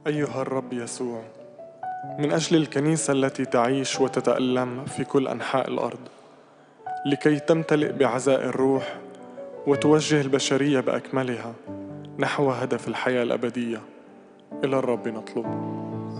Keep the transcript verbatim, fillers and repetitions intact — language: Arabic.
أيها الرب يسوع، من أجل الكنيسة التي تعيش وتتألم في كل أنحاء الأرض، لكي تمتلئ بعزاء الروح وتوجه البشرية بأكملها نحو هدف الحياة الأبدية، إلى الرب نطلب.